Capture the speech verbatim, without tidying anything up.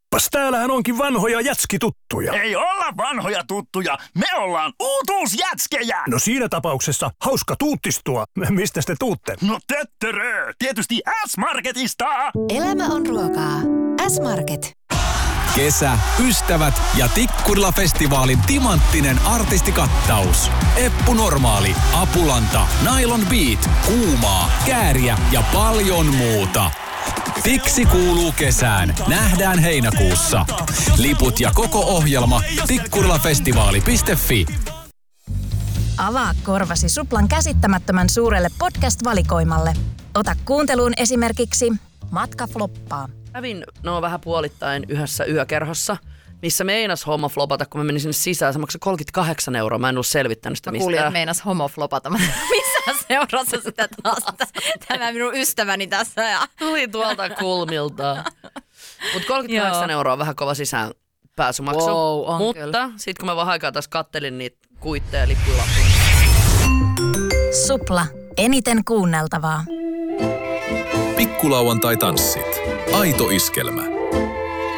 Kappas, täällähän onkin vanhoja jätskituttuja. Ei olla vanhoja tuttuja, me ollaan uutuusjätskejä! No siinä tapauksessa hauska tuuttistua. Mistä te tuutte? No töttörö, tietysti S-Marketista! Elämä on ruokaa. S-Market. Kesä, ystävät ja Tikkurila-festivaalin timanttinen artistikattaus. Eppu Normaali, Apulanta, Nylon Beat, Kuumaa, Kääriä ja paljon muuta. Tiksi kuuluu kesään. Nähdään heinäkuussa. Liput ja koko ohjelma tikkurilafestivaali piste fi. Avaa korvasi Suplan käsittämättömän suurelle podcast-valikoimalle. Ota kuunteluun esimerkiksi Matka floppaa. Kävin no vähän puolittain yhdessä yökerhossa, missä meinas homo flopata, kun mä menin sinne sisään. Se maksoi kolmekymmentäkahdeksan euroa. Mä en ollut selvittänyt sitä mistään. Mä kuulin, että meinas homo flopata. Missä seurassa sitä taas? Tämä minun ystäväni tässä. Ja... Tuli tuolta kulmilta. Mutta kolmekymmentäkahdeksan euroa on vähän kova sisään pääsymaksu. Wow, mutta sitten kun mä vähän aikaa taas kattelin niitä kuitteja ja lippulappuja. Supla. Eniten kuunneltavaa. Pikkulauantai tanssit. Aito iskelmä.